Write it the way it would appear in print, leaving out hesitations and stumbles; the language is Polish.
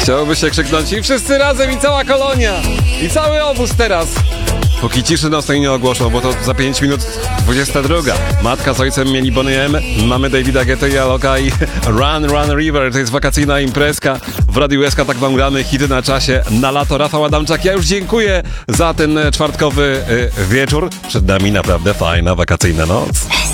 Chciałoby się krzyknąć i wszyscy razem i cała kolonia i cały obóz teraz. Póki ciszy nocnej nie ogłoszą, bo to za 5 minut 22. Matka z ojcem mieli Boney M, mamy Davida Guetta i Aloka i Run Run River. To jest wakacyjna imprezka. W Radiu SK tak wam gramy hity na czasie. Na lato Rafał Adamczak. Ja już dziękuję za ten czwartkowy wieczór. Przed nami naprawdę fajna wakacyjna noc.